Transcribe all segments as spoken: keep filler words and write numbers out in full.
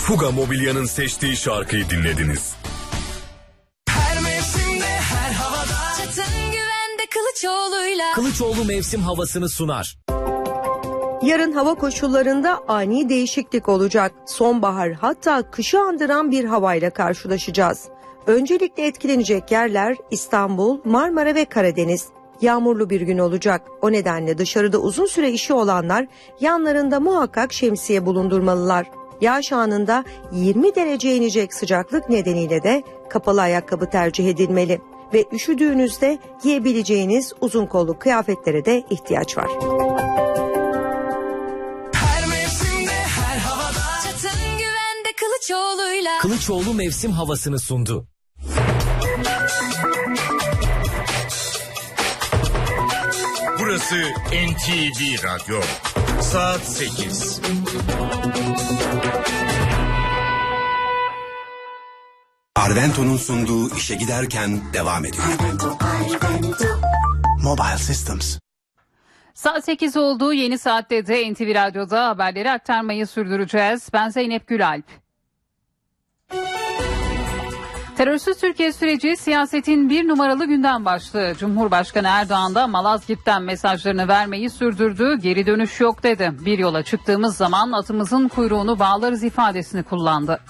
Fuga Mobilya'nın seçtiği şarkıyı dinlediniz. Her mevsimde, her havada. Çatın güvende Kılıçoğlu'yla. Kılıçoğlu mevsim havasını sunar. Yarın hava koşullarında ani değişiklik olacak. Sonbahar hatta kışı andıran bir havayla karşılaşacağız. Öncelikle etkilenecek yerler İstanbul, Marmara ve Karadeniz. Yağmurlu bir gün olacak. O nedenle dışarıda uzun süre işi olanlar yanlarında muhakkak şemsiye bulundurmalılar. Yağış anında yirmi dereceye inecek sıcaklık nedeniyle de kapalı ayakkabı tercih edilmeli. Ve üşüdüğünüzde giyebileceğiniz uzun kollu kıyafetlere de ihtiyaç var. Her mevsimde, her havada. Çatın güvende Kılıçoğlu'yla. Kılıçoğlu mevsim havasını sundu. Burası N T V Radyo. Saat sekiz. Arvento'nun sunduğu işe giderken devam ediyor. Arvento, Arvento. Mobile Systems. Saat sekiz olduğu yeni saatte de N T V Radyo'da haberleri aktarmayı sürdüreceğiz. Ben Zeynep Gülalp. Terörsüz Türkiye süreci siyasetin bir numaralı gündem başlığı. Cumhurbaşkanı Erdoğan da Malazgirt'ten mesajlarını vermeyi sürdürdü. Geri dönüş yok dedi. Bir yola çıktığımız zaman atımızın kuyruğunu bağlarız ifadesini kullandı.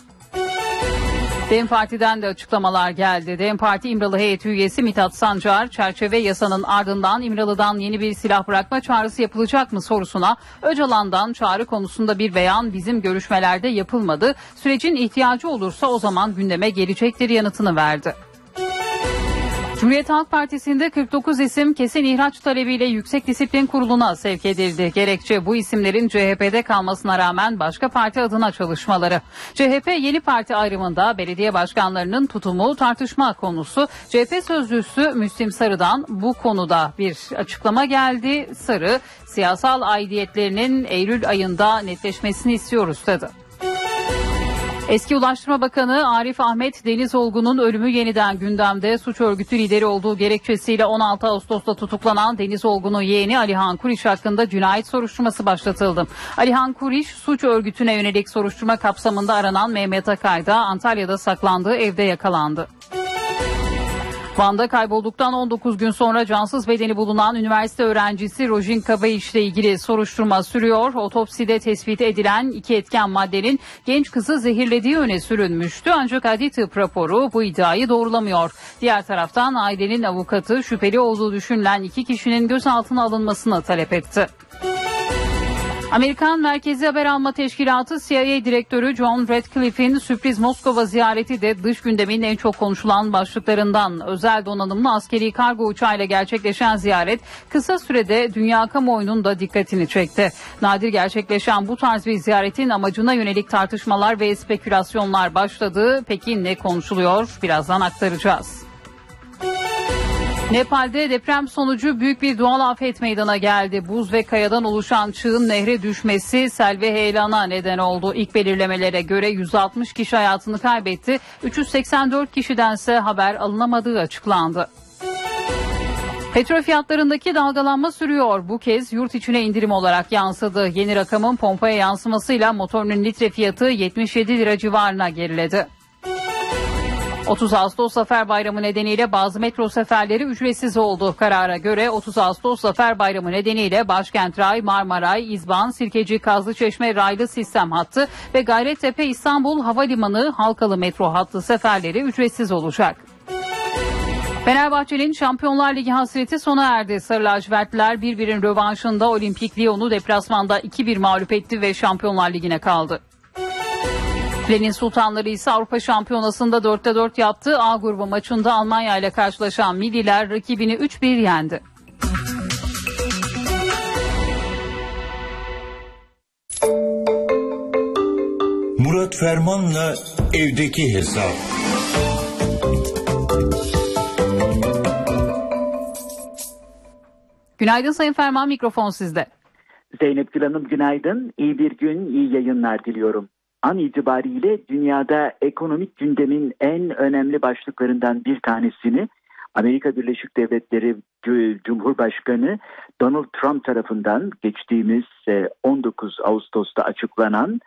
DEM Parti'den de açıklamalar geldi. DEM Parti İmralı heyeti üyesi Mithat Sancar, çerçeve yasanın ardından İmralı'dan yeni bir silah bırakma çağrısı yapılacak mı sorusuna Öcalan'dan çağrı konusunda bir beyan bizim görüşmelerde yapılmadı. Sürecin ihtiyacı olursa o zaman gündeme gelecektir yanıtını verdi. Cumhuriyet Halk Partisi'nde kırk dokuz isim kesin ihraç talebiyle Yüksek Disiplin Kurulu'na sevk edildi. Gerekçe bu isimlerin C H P'de kalmasına rağmen başka parti adına çalışmaları. C H P yeni parti ayrımında belediye başkanlarının tutumu tartışma konusu. C H P sözcüsü Müslim Sarı'dan bu konuda bir açıklama geldi. Sarı, siyasal aidiyetlerinin Eylül ayında netleşmesini istiyoruz dedi. Eski Ulaştırma Bakanı Arif Ahmet Denizolgu'nun ölümü yeniden gündemde. Suç örgütü lideri olduğu gerekçesiyle on altı Ağustos'ta tutuklanan Denizolgu'nun yeğeni Alihan Kuriş hakkında cinayet soruşturması başlatıldı. Alihan Kuriş suç örgütüne yönelik soruşturma kapsamında aranan Mehmet Akay'da Antalya'da saklandığı evde yakalandı. Van'da kaybolduktan on dokuz gün sonra cansız bedeni bulunan üniversite öğrencisi Rojin Kabayiş ile ilgili soruşturma sürüyor. Otopside tespit edilen iki etken maddenin genç kızı zehirlediği öne sürülmüştü. Ancak adli tıp raporu bu iddiayı doğrulamıyor. Diğer taraftan ailenin avukatı şüpheli olduğu düşünülen iki kişinin gözaltına alınmasını talep etti. Amerikan Merkezi Haber Alma Teşkilatı C I A Direktörü John Radcliffe'in sürpriz Moskova ziyareti de dış gündemin en çok konuşulan başlıklarından. Özel donanımlı askeri kargo uçağıyla gerçekleşen ziyaret kısa sürede dünya kamuoyunun da dikkatini çekti. Nadir gerçekleşen bu tarz bir ziyaretin amacına yönelik tartışmalar ve spekülasyonlar başladı. Peki ne konuşuluyor? Birazdan aktaracağız. Nepal'de deprem sonucu büyük bir doğal afet meydana geldi. Buz ve kayadan oluşan çığın nehre düşmesi sel ve heyelana neden oldu. İlk belirlemelere göre yüz altmış kişi hayatını kaybetti. üç yüz seksen dört kişidense haber alınamadığı açıklandı. Petrol fiyatlarındaki dalgalanma sürüyor. Bu kez yurt içine indirim olarak yansıdı. Yeni rakamın pompaya yansımasıyla motorunun litre fiyatı yetmiş yedi lira civarına geriledi. otuz Ağustos Zafer Bayramı nedeniyle bazı metro seferleri ücretsiz oldu. Karara göre otuz Ağustos Zafer Bayramı nedeniyle Başkent Ray, Marmaray, İzban, Sirkeci, Kazlıçeşme raylı sistem hattı ve Gayrettepe İstanbul Havalimanı halkalı metro hattı seferleri ücretsiz olacak. Fenerbahçe'nin Şampiyonlar Ligi hasreti sona erdi. Sarı lacivertliler birbirinin rövanşında Olimpik Lyon'u deplasmanda iki bir mağlup etti ve Şampiyonlar Ligi'ne kaldı. Filenin Sultanları ise Avrupa Şampiyonası'nda dörtte dört yaptı. A grubu maçında Almanya ile karşılaşan Milliler rakibini üç bir yendi. Murat Ferman'la evdeki hesap. Günaydın Sayın Ferman, mikrofon sizde. Zeynep Gül Hanım günaydın. İyi bir gün, iyi yayınlar diliyorum. An itibariyle dünyada ekonomik gündemin en önemli başlıklarından bir tanesini Amerika Birleşik Devletleri Cumhurbaşkanı Donald Trump tarafından geçtiğimiz on dokuz Ağustos'ta açıklanan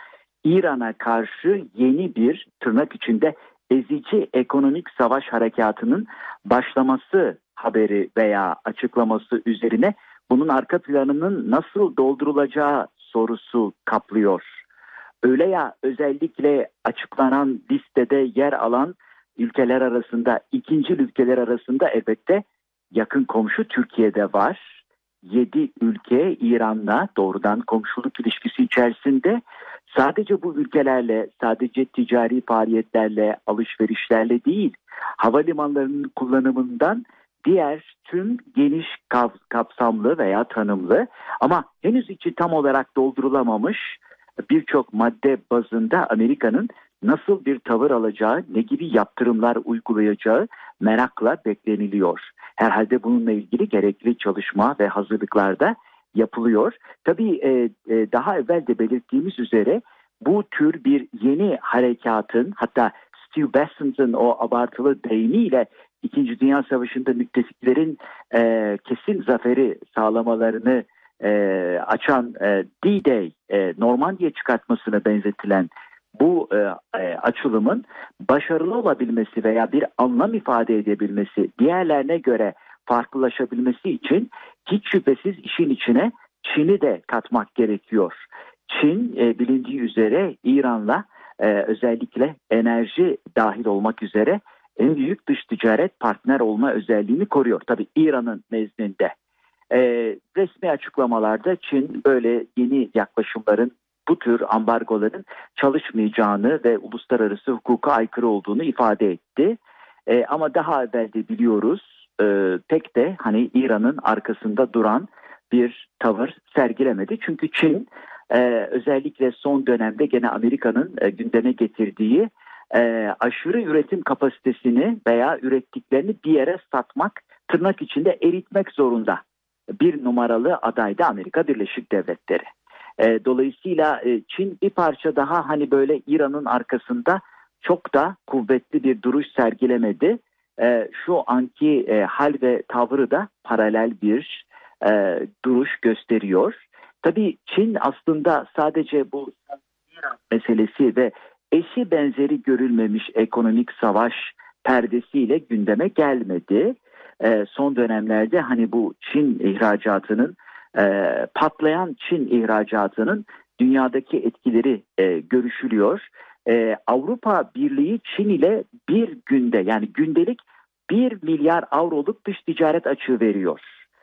İran'a karşı yeni bir tırnak içinde ezici ekonomik savaş harekatının başlaması haberi veya açıklaması üzerine bunun arka planının nasıl doldurulacağı sorusu kaplıyor. Öyle ya, özellikle açıklanan listede yer alan ülkeler arasında, ikinci ülkeler arasında elbette yakın komşu Türkiye'de var. Yedi ülke İran'la doğrudan komşuluk ilişkisi içerisinde. Sadece bu ülkelerle, sadece ticari faaliyetlerle, alışverişlerle değil, havalimanlarının kullanımından diğer tüm geniş kapsamlı veya tanımlı ama henüz içi tam olarak doldurulamamış birçok madde bazında Amerika'nın nasıl bir tavır alacağı, ne gibi yaptırımlar uygulayacağı merakla bekleniliyor. Herhalde bununla ilgili gerekli çalışma ve hazırlıklar da yapılıyor. Tabii e, e, daha evvel de belirttiğimiz üzere bu tür bir yeni harekatın, hatta Steve Bessent'ın o abartılı deyimiyle İkinci Dünya Savaşı'nda müttefiklerin e, kesin zaferi sağlamalarını e, açan e, D-Day, e, Normandiya çıkartmasına benzetilen bu e, e, açılımın başarılı olabilmesi veya bir anlam ifade edebilmesi, diğerlerine göre farklılaşabilmesi için hiç şüphesiz işin içine Çin'i de katmak gerekiyor. Çin e, bilindiği üzere İran'la e, özellikle enerji dahil olmak üzere en büyük dış ticaret partner olma özelliğini koruyor. Tabii İran'ın nezdinde. E, resmi açıklamalarda Çin böyle yeni yaklaşımların, bu tür ambargoların çalışmayacağını ve uluslararası hukuka aykırı olduğunu ifade etti. E, ama daha evvel de biliyoruz e, pek de hani İran'ın arkasında duran bir tavır sergilemedi. Çünkü Çin e, özellikle son dönemde gene Amerika'nın e, gündeme getirdiği e, aşırı üretim kapasitesini veya ürettiklerini bir yere satmak, tırnak içinde eritmek zorunda. Bir numaralı aday da Amerika Birleşik Devletleri. E, dolayısıyla e, Çin bir parça daha hani böyle İran'ın arkasında çok da kuvvetli bir duruş sergilemedi. E, şu anki e, hal ve tavrı da paralel bir e, duruş gösteriyor. Tabii Çin aslında sadece bu İran meselesi ve eşi benzeri görülmemiş ekonomik savaş perdesiyle gündeme gelmedi. E, son dönemlerde hani bu Çin ihracatının, e, patlayan Çin ihracatının dünyadaki etkileri e, görüşülüyor. E, Avrupa Birliği Çin ile bir günde, yani gündelik bir milyar avroluk dış ticaret açığı veriyor.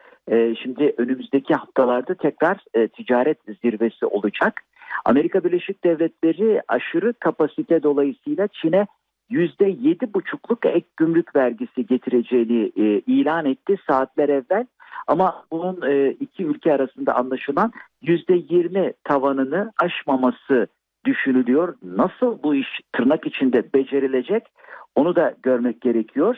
E, şimdi önümüzdeki haftalarda tekrar e, ticaret zirvesi olacak. Amerika Birleşik Devletleri aşırı kapasite dolayısıyla Çin'e yüzde yedi buçukluk ek gümrük vergisi getireceğini e, ilan etti saatler evvel. Ama bunun e, iki ülke arasında anlaşılan yüzde yirmi tavanını aşmaması düşünülüyor. Nasıl bu iş tırnak içinde becerilecek onu da görmek gerekiyor.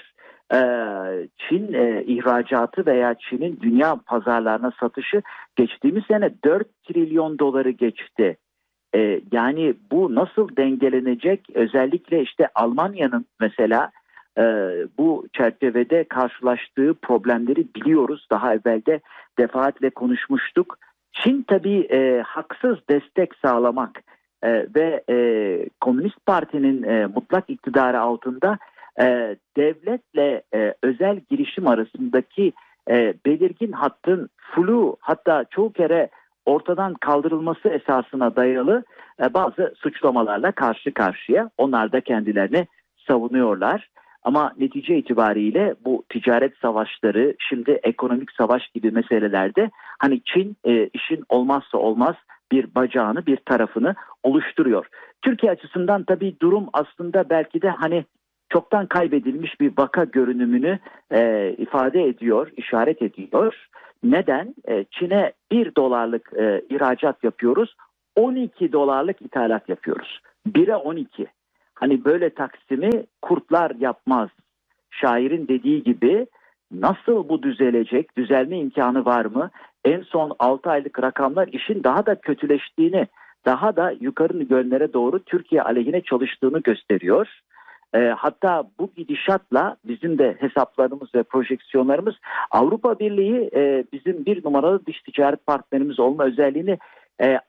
Ee, Çin e, ihracatı veya Çin'in dünya pazarlarına satışı geçtiğimiz sene dört trilyon doları geçti. Ee, yani bu nasıl dengelenecek? Özellikle işte Almanya'nın mesela e, bu çerçevede karşılaştığı problemleri biliyoruz. Daha evvel de defaatle konuşmuştuk. Çin tabii e, haksız destek sağlamak e, ve e, Komünist Parti'nin e, mutlak iktidarı altında e, devletle e, özel girişim arasındaki e, belirgin hattın flu, hatta çoğu kere ortadan kaldırılması esasına dayalı e, bazı suçlamalarla karşı karşıya. Onlar da kendilerini savunuyorlar. Ama netice itibariyle bu ticaret savaşları, şimdi ekonomik savaş gibi meselelerde hani Çin e, işin olmazsa olmaz bir bacağını, bir tarafını oluşturuyor. Türkiye açısından tabii durum aslında belki de hani çoktan kaybedilmiş bir vaka görünümünü e, ifade ediyor, işaret ediyor. Neden? E, Çin'e bir dolarlık e, ihracat yapıyoruz, on iki dolarlık ithalat yapıyoruz. bire on iki. Hani böyle taksimi kurtlar yapmaz. Şairin dediği gibi nasıl bu düzelecek? Düzelme imkanı var mı? En son altı aylık rakamlar işin daha da kötüleştiğini, daha da yukarı yönlere doğru Türkiye aleyhine çalıştığını gösteriyor. E, hatta bu gidişatla bizim de hesaplarımız ve projeksiyonlarımız Avrupa Birliği e, bizim bir numaralı dış ticaret partnerimiz olma özelliğini e,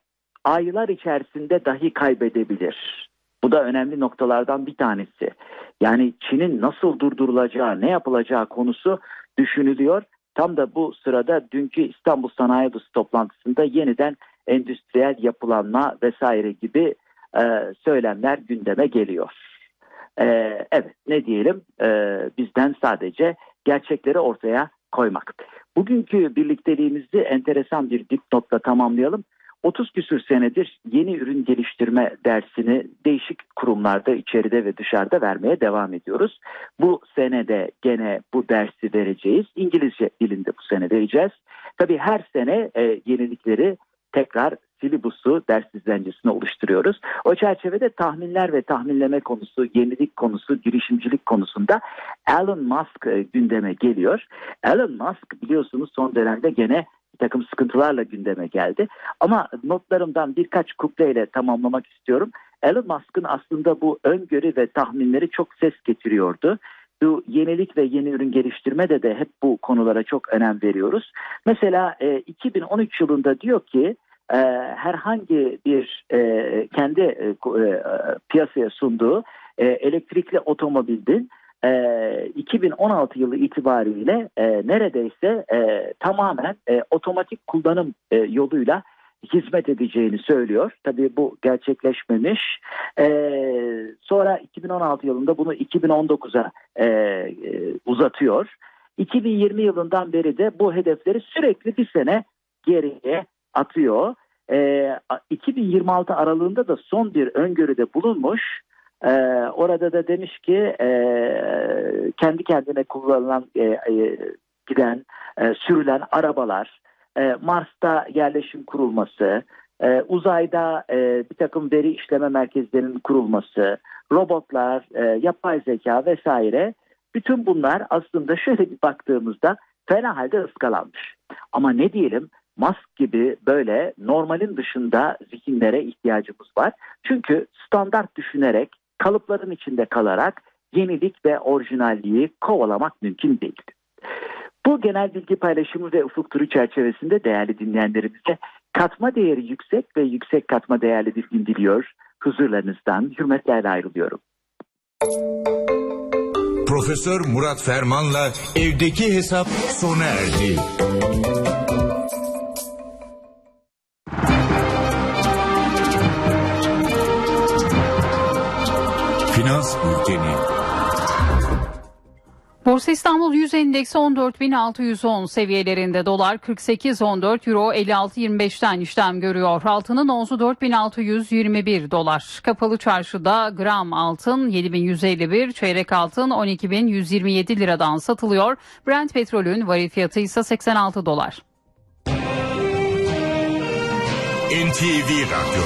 aylar içerisinde dahi kaybedebilir. Bu da önemli noktalardan bir tanesi. Yani Çin'in nasıl durdurulacağı, ne yapılacağı konusu düşünülüyor. Tam da bu sırada dünkü İstanbul Sanayi Odası toplantısında yeniden endüstriyel yapılanma vesaire gibi e, söylemler gündeme geliyor. E, evet, ne diyelim, e, bizden sadece gerçekleri ortaya koymak. Bugünkü birlikteliğimizi enteresan bir dipnotla tamamlayalım. otuz küsür senedir yeni ürün geliştirme dersini değişik kurumlarda, içeride ve dışarıda vermeye devam ediyoruz. Bu sene de gene bu dersi vereceğiz. İngilizce dilinde bu sene vereceğiz. Tabii her sene e, yenilikleri tekrar silibusu, ders izlencisini oluşturuyoruz. O çerçevede tahminler ve tahminleme konusu, yenilik konusu, girişimcilik konusunda Elon Musk e, gündeme geliyor. Elon Musk biliyorsunuz son dönemde gene bir takım sıkıntılarla gündeme geldi. Ama notlarımdan birkaç kukleyle tamamlamak istiyorum. Elon Musk'ın aslında bu öngörü ve tahminleri çok ses getiriyordu. Bu yenilik ve yeni ürün geliştirmede de hep bu konulara çok önem veriyoruz. Mesela e, iki bin on üç yılında diyor ki e, herhangi bir e, kendi e, e, piyasaya sunduğu e, elektrikli otomobilin E, iki bin on altı yılı itibariyle e, neredeyse e, tamamen e, otomatik kullanım e, yoluyla hizmet edeceğini söylüyor. Tabii bu gerçekleşmemiş. E, sonra iki bin on altı yılında bunu iki bin on dokuza e, e, uzatıyor. iki bin yirmi yılından beri de bu hedefleri sürekli bir sene geriye atıyor. E, iki bin yirmi altı aralığında da son bir öngörüde bulunmuş. Ee, orada da demiş ki e, kendi kendine kullanılan e, e, giden e, sürülen arabalar, e, Mars'ta yerleşim kurulması, e, uzayda e, bir takım veri işleme merkezlerinin kurulması, robotlar, e, yapay zeka vesaire, bütün bunlar aslında şöyle bir baktığımızda fena halde ıskalanmış. Ama ne diyelim, Musk gibi böyle normalin dışında zihinlere ihtiyacımız var. Çünkü standart düşünerek, kalıpların içinde kalarak yenilik ve orijinalliği kovalamak mümkün değil. Bu genel bilgi paylaşımı ve ufuk turu çerçevesinde değerli dinleyenlerimize katma değeri yüksek ve yüksek katma değerli bir gün diliyor. Huzurlarınızdan hürmetlerle ayrılıyorum. Profesör Murat Ferman'la evdeki hesap sona erdi. Finans Bülteni. Borsa İstanbul yüz endeksi on dört bin altı yüz on seviyelerinde, dolar kırk sekiz on dört, euro elli altı yirmi beşten işlem görüyor. Altının onzu dört bin altı yüz yirmi bir dolar. Kapalı çarşıda gram altın yedi bin yüz elli bir, çeyrek altın on iki bin yüz yirmi yedi liradan satılıyor. Brent petrolün varil fiyatı ise seksen altı dolar. N T V Radyo.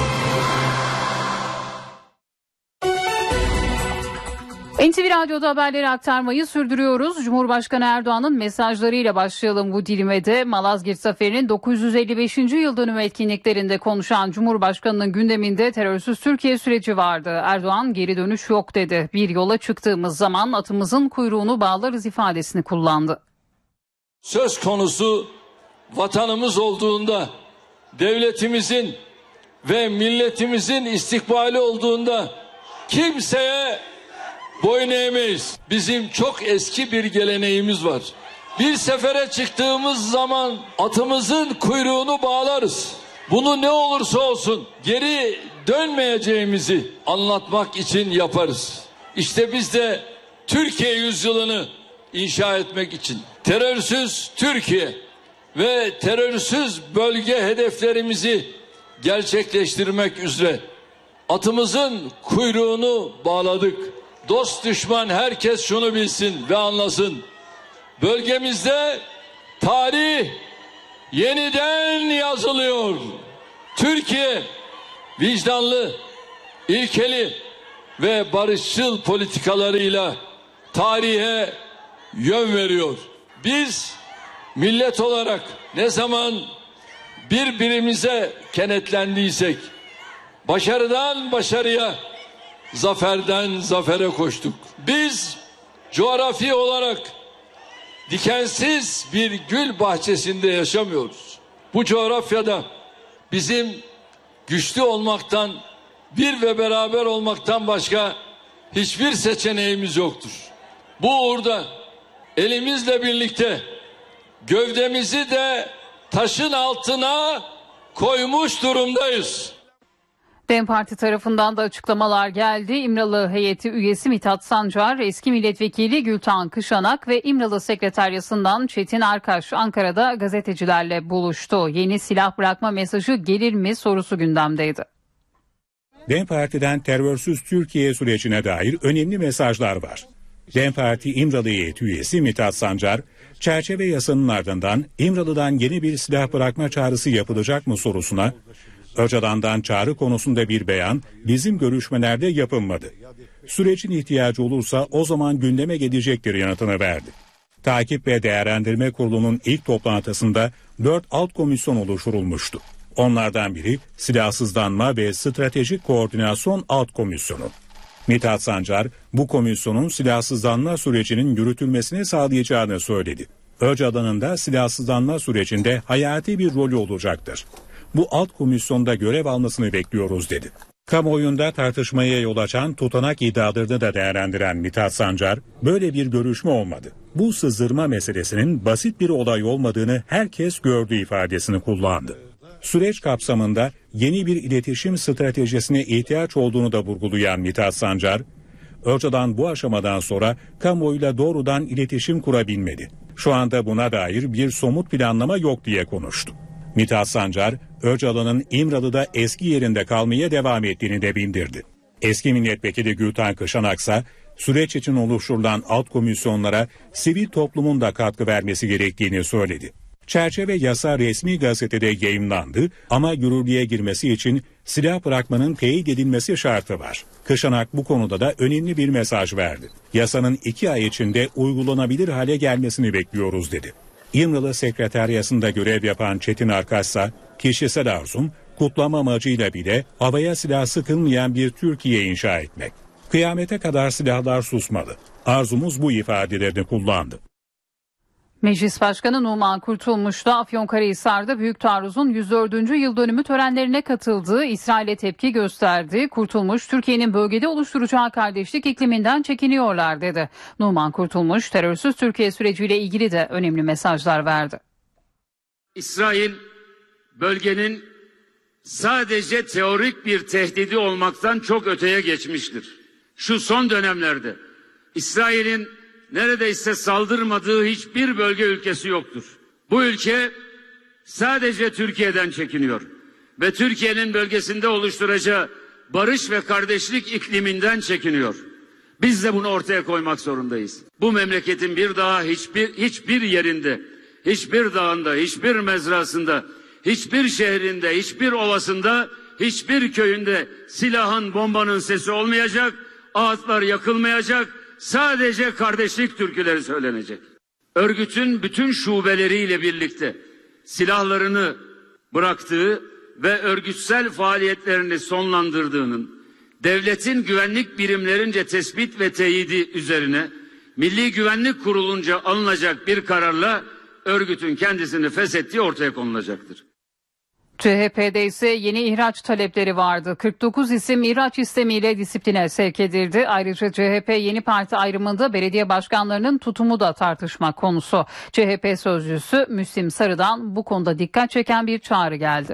N T V Radyo'da haberleri aktarmayı sürdürüyoruz. Cumhurbaşkanı Erdoğan'ın mesajlarıyla başlayalım bu dilime de. Malazgirt Zaferi'nin dokuz yüz elli beşinci yıl dönümü etkinliklerinde konuşan Cumhurbaşkanı'nın gündeminde terörsüz Türkiye süreci vardı. Erdoğan geri dönüş yok dedi. Bir yola çıktığımız zaman atımızın kuyruğunu bağlarız ifadesini kullandı. Söz konusu vatanımız olduğunda, devletimizin ve milletimizin istikbali olduğunda kimseye boyun eğmeyiz. Bizim çok eski bir geleneğimiz var. Bir sefere çıktığımız zaman atımızın kuyruğunu bağlarız. Bunu ne olursa olsun geri dönmeyeceğimizi anlatmak için yaparız. İşte biz de Türkiye yüzyılını inşa etmek için terörsüz Türkiye ve terörsüz bölge hedeflerimizi gerçekleştirmek üzere atımızın kuyruğunu bağladık. Dost düşman herkes şunu bilsin ve anlasın. Bölgemizde tarih yeniden yazılıyor. Türkiye vicdanlı, ilkeli ve barışçıl politikalarıyla tarihe yön veriyor. Biz millet olarak ne zaman birbirimize kenetlendiysek başarıdan başarıya, zaferden zafere koştuk. Biz coğrafi olarak dikensiz bir gül bahçesinde yaşamıyoruz. Bu coğrafyada bizim güçlü olmaktan, bir ve beraber olmaktan başka hiçbir seçeneğimiz yoktur. Bu uğurda elimizle birlikte gövdemizi de taşın altına koymuş durumdayız. DEM Parti tarafından da açıklamalar geldi. İmralı heyeti üyesi Mithat Sancar, eski milletvekili Gültan Kışanak ve İmralı Sekreteryası'ndan Çetin Arkaş Ankara'da gazetecilerle buluştu. Yeni silah bırakma mesajı gelir mi sorusu gündemdeydi. DEM Parti'den terörsüz Türkiye sürecine dair önemli mesajlar var. DEM Parti İmralı heyeti üyesi Mithat Sancar, çerçeve yasanın ardından İmralı'dan yeni bir silah bırakma çağrısı yapılacak mı sorusuna, Öcalan'dan çağrı konusunda bir beyan bizim görüşmelerde yapılmadı. Sürecin ihtiyacı olursa o zaman gündeme gelecektir yanıtını verdi. Takip ve Değerlendirme Kurulu'nun ilk toplantısında dört alt komisyon oluşturulmuştu. Onlardan biri Silahsızlanma ve Stratejik Koordinasyon Alt Komisyonu. Mithat Sancar bu komisyonun silahsızlanma sürecinin yürütülmesini sağlayacağını söyledi. Öcalan'ın da silahsızlanma sürecinde hayati bir rolü olacaktır. Bu alt komisyonda görev almasını bekliyoruz dedi. Kamuoyunda tartışmaya yol açan tutanak iddialarını da değerlendiren Mithat Sancar, böyle bir görüşme olmadı. Bu sızdırma meselesinin basit bir olay olmadığını herkes gördü ifadesini kullandı. Süreç kapsamında yeni bir iletişim stratejisine ihtiyaç olduğunu da vurgulayan Mithat Sancar, Öcalan bu aşamadan sonra kamuoyuyla doğrudan iletişim kurabilmedi. Şu anda buna dair bir somut planlama yok diye konuştu. Mithat Sancar, Öcalan'ın İmralı'da eski yerinde kalmaya devam ettiğini de bildirdi. Eski milletvekili Gültan Kışanaksa, süreç için oluşturulan alt komisyonlara sivil toplumun da katkı vermesi gerektiğini söyledi. Çerçeve yasa resmi gazetede yayımlandı ama yürürlüğe girmesi için silah bırakmanın teyit edilmesi şartı var. Kışanak bu konuda da önemli bir mesaj verdi. Yasanın iki ay içinde uygulanabilir hale gelmesini bekliyoruz dedi. İmralı Sekreteryası'nda görev yapan Çetin Arkaş'sa kişisel arzum kutlama amacıyla bile havaya silah sıkılmayan bir Türkiye inşa etmek. Kıyamete kadar silahlar susmalı. Arzumuz bu ifadelerini kullandı. Meclis Başkanı Numan Kurtulmuş da Afyonkarahisar'da Büyük Taarruz'un yüz dördüncü yıl dönümü törenlerine katıldığı, İsrail'e tepki gösterdi. Kurtulmuş, Türkiye'nin bölgede oluşturacağı kardeşlik ikliminden çekiniyorlar dedi. Numan Kurtulmuş, terörsüz Türkiye süreciyle ilgili de önemli mesajlar verdi. İsrail, bölgenin sadece teorik bir tehdidi olmaktan çok öteye geçmiştir. Şu son dönemlerde İsrail'in neredeyse saldırmadığı hiçbir bölge ülkesi yoktur. Bu ülke sadece Türkiye'den çekiniyor ve Türkiye'nin bölgesinde oluşturacağı barış ve kardeşlik ikliminden çekiniyor. Biz de bunu ortaya koymak zorundayız. Bu memleketin bir daha hiçbir hiçbir yerinde, hiçbir dağında, hiçbir mezrasında, hiçbir şehrinde, hiçbir ovasında, hiçbir köyünde silahın, bombanın sesi olmayacak, ağıtlar yakılmayacak. Sadece kardeşlik türküleri söylenecek. Örgütün bütün şubeleriyle birlikte silahlarını bıraktığı ve örgütsel faaliyetlerini sonlandırdığının, devletin güvenlik birimlerince tespit ve teyidi üzerine Milli Güvenlik Kurulu'nca alınacak bir kararla örgütün kendisini feshettiği ortaya konulacaktır. C H P'de ise yeni ihraç talepleri vardı. kırk dokuz isim ihraç istemiyle disipline sevk edildi. Ayrıca C H P yeni parti ayrımında belediye başkanlarının tutumu da tartışma konusu. C H P sözcüsü Müslim Sarı'dan bu konuda dikkat çeken bir çağrı geldi.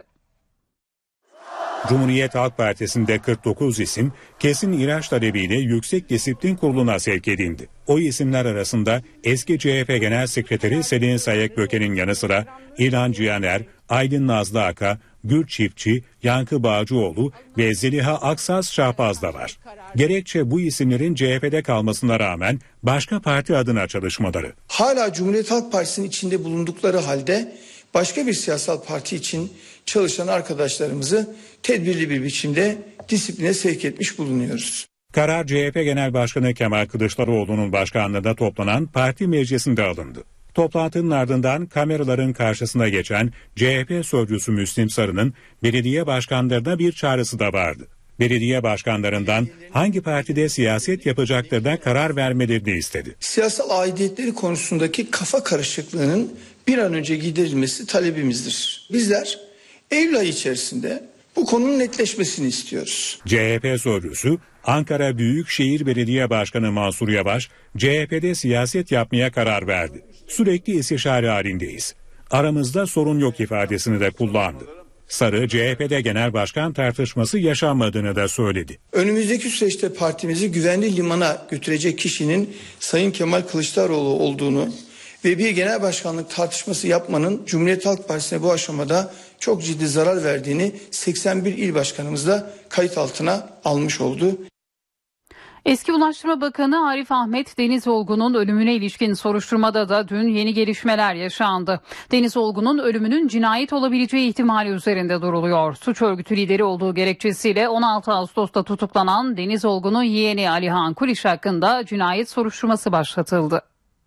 Cumhuriyet Halk Partisi'nde kırk dokuz isim kesin ihraç talebiyle Yüksek Disiplin Kurulu'na sevk edildi. O isimler arasında eski C H P Genel Sekreteri Selin Sayık-Böke'nin yanı sıra İlhan Cihaner, Aydın Nazlı Aka, Gül Çiftçi, Yankı Bağcıoğlu ve Zeliha Aksaz Şahbaz da var. Gerekçe bu isimlerin C H P'de kalmasına rağmen başka parti adına çalışmaları. Hala Cumhuriyet Halk Partisi'nin içinde bulundukları halde başka bir siyasal parti için çalışan arkadaşlarımızı tedbirli bir biçimde disipline sevk etmiş bulunuyoruz. Karar C H P Genel Başkanı Kemal Kılıçdaroğlu'nun başkanlığında toplanan parti meclisinde alındı. Toplantının ardından kameraların karşısına geçen C H P sözcüsü Müslim Sarı'nın belediye başkanlarına bir çağrısı da vardı. Belediye başkanlarından hangi partide siyaset yapacaklarına karar vermelerini istedi. Siyasal aidiyetleri konusundaki kafa karışıklığının bir an önce giderilmesi talebimizdir. Bizler Eylül ayı içerisinde Bu konunun netleşmesini istiyoruz. C H P sözcüsü Ankara Büyükşehir Belediye Başkanı Mansur Yavaş, C H P'de siyaset yapmaya karar verdi. Sürekli istişare halindeyiz. Aramızda sorun yok ifadesini de kullandı. Sarı, C H P'de genel başkan tartışması yaşanmadığını da söyledi. Önümüzdeki süreçte partimizi güvenli limana götürecek kişinin Sayın Kemal Kılıçdaroğlu olduğunu ve bir genel başkanlık tartışması yapmanın Cumhuriyet Halk Partisi'ne bu aşamada çok ciddi zarar verdiğini seksen bir il başkanımız da kayıt altına almış oldu. Eski Ulaştırma Bakanı Arif Ahmet Deniz Olgun'un ölümüne ilişkin soruşturmada da dün yeni gelişmeler yaşandı. Deniz Olgun'un ölümünün cinayet olabileceği ihtimali üzerinde duruluyor. Suç örgütü lideri olduğu gerekçesiyle on altı Ağustos'ta tutuklanan Deniz Olgun'un yeğeni Alihan Kuliş hakkında cinayet soruşturması başlatıldı.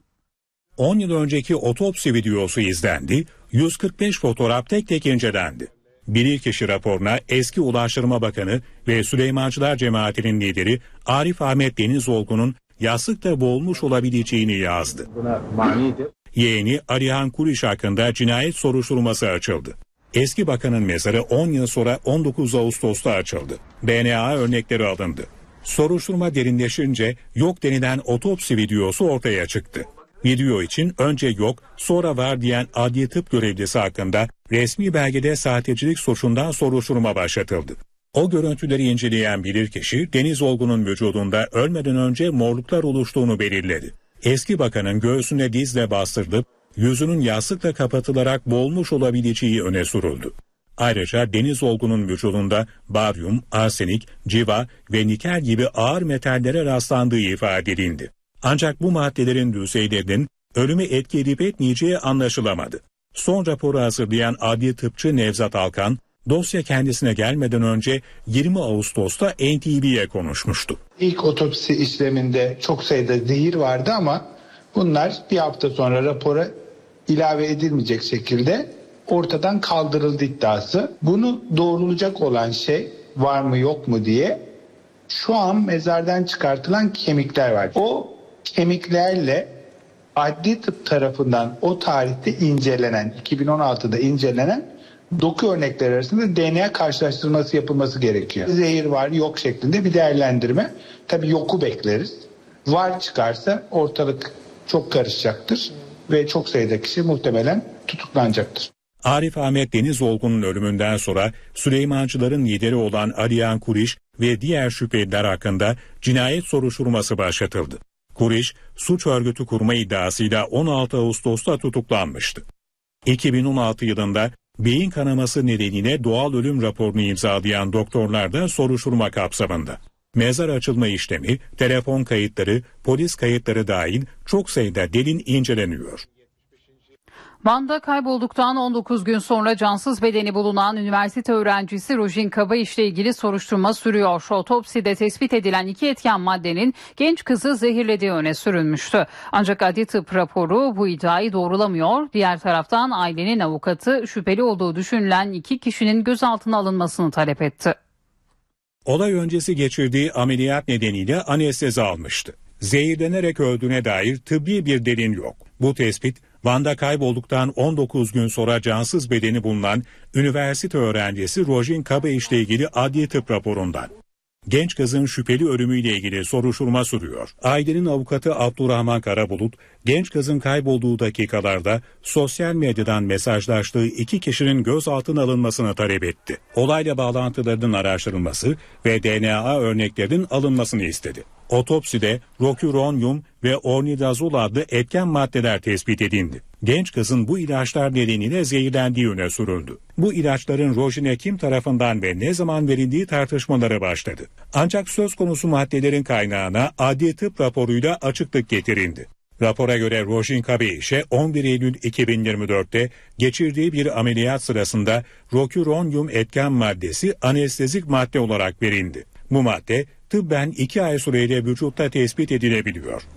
on yıl önceki otopsi videosu izlendi, yüz kırk beş fotoğraf tek tek incelendi. Bilirkişi raporuna eski Ulaştırma Bakanı ve Süleymancılar Cemaati'nin lideri Arif Ahmet Deniz Olgun'un yastıkta boğulmuş olabileceğini yazdı. Yeğeni Alihan Kuliş hakkında cinayet soruşturması açıldı. Eski bakanın mezarı on yıl sonra on dokuz Ağustos'ta açıldı. D N A örnekleri alındı. Soruşturma derinleşince yok denilen otopsi videosu ortaya çıktı. Video için önce yok sonra var diyen adli tıp görevlisi hakkında resmi belgede sahtecilik suçundan soruşturma başlatıldı. O görüntüleri inceleyen bilirkişi Deniz Olgun'un vücudunda ölmeden önce morluklar oluştuğunu belirledi. Eski bakanın göğsüne dizle bastırılıp yüzünün yastıkla kapatılarak boğulmuş olabileceği öne sürüldü. Ayrıca Deniz Olgun'un vücudunda baryum, arsenik, civa ve nikel gibi ağır metallere rastlandığı ifade edildi. Ancak bu maddelerin düzeylerinin ölümü etki edip etmeyeceği anlaşılamadı. Son raporu hazırlayan adli tıpçı Nevzat Alkan, dosya kendisine gelmeden önce yirmi Ağustos'ta N T V'ye konuşmuştu. İlk otopsi işleminde çok sayıda zehir vardı ama bunlar bir hafta sonra rapora ilave edilmeyecek şekilde ortadan kaldırıldı iddiası. Bunu doğrulayacak olan şey var mı yok mu diye şu an mezardan çıkartılan kemikler var. O kemiklerle adli tıp tarafından o tarihte incelenen, iki bin on altıda incelenen doku örnekleri arasında D N A karşılaştırması yapılması gerekiyor. Zehir var yok şeklinde bir değerlendirme. Tabii yoku bekleriz. Var çıkarsa ortalık çok karışacaktır ve çok sayıda kişi muhtemelen tutuklanacaktır. Arif Ahmet Deniz Olgun'un ölümünden sonra Süleymancıların lideri olan Alihan Kuliş ve diğer şüpheliler hakkında cinayet soruşturması başlatıldı. Kuliş, suç örgütü kurma iddiasıyla on altı Ağustos'ta tutuklanmıştı. iki bin on altı yılında beyin kanaması nedeniyle doğal ölüm raporunu imzalayan doktorlar da soruşturma kapsamında. Mezar açılma işlemi, telefon kayıtları, polis kayıtları dahil çok sayıda delil inceleniyor. Van'da kaybolduktan on dokuz gün sonra cansız bedeni bulunan üniversite öğrencisi Rojin Kabayiş'le ilgili soruşturma sürüyor. Otopside tespit edilen iki etken maddenin genç kızı zehirlediği öne sürülmüştü. Ancak adli tıp raporu bu iddiayı doğrulamıyor. Diğer taraftan ailenin avukatı şüpheli olduğu düşünülen iki kişinin gözaltına alınmasını talep etti. Olay öncesi geçirdiği ameliyat nedeniyle anestezi almıştı. Zehirlenerek öldüğüne dair tıbbi bir delil yok. Bu tespit Van'da kaybolduktan on dokuz gün sonra cansız bedeni bulunan üniversite öğrencisi Rojin Kabayiş'le ilgili adli tıp raporundan. Genç kızın şüpheli ölümüyle ilgili soruşturma sürüyor. Ailenin avukatı Abdurrahman Karabulut, genç kızın kaybolduğu dakikalarda sosyal medyadan mesajlaştığı iki kişinin gözaltına alınmasını talep etti. Olayla bağlantılarının araştırılması ve D N A örneklerinin alınmasını istedi. Otopside roküronyum ve ornidazol adlı etken maddeler tespit edildi. Genç kızın bu ilaçlar nedeniyle zehirlendiği öne sürüldü. Bu ilaçların Rojin'e kim tarafından ve ne zaman verildiği tartışmaları başladı. Ancak söz konusu maddelerin kaynağına adli tıp raporuyla açıklık getirildi. Rapora göre Rojin Kabayiş'e on bir Eylül iki bin yirmi dörtte geçirdiği bir ameliyat sırasında roküronyum etken maddesi anestezik madde olarak verildi. Bu madde tıbben iki ay süreyle vücutta tespit edilebiliyor.